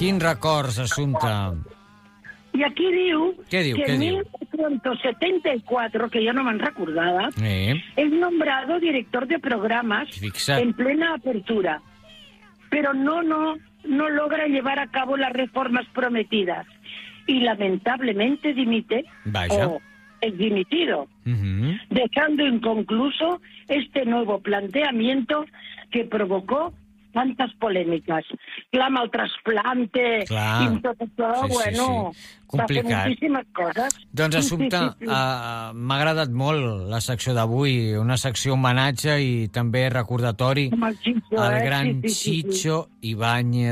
Quins records, Assumpta? I aquí diu que en 1974, que yo no me recordaba, es nombrado director de programas en plena apertura, pero no logra llevar a cabo las reformas prometidas y lamentablemente dimite o es dimitido, dejando inconcluso este nuevo planteamiento que provocó tantes polèmiques. Clama el trasplante i tot això, bueno, va fer moltíssimes coses. Doncs, Assumpta, m'ha agradat molt la secció d'avui, una secció homenatge i també recordatori al gran Chicho Ibáñez.